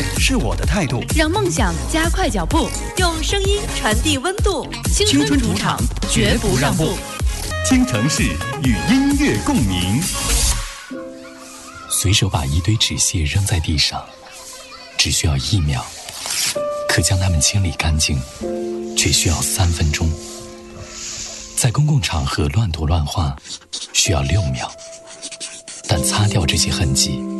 是我的态度， 让梦想加快脚步， 用声音传递温度。 青春主场绝不让步。 听城市与音乐共鸣。 随手把一堆纸屑扔在地上，只需要1秒，可将它们清理干净，却需要3分钟。在公共场合乱涂乱画，需要6秒，但擦掉这些痕迹，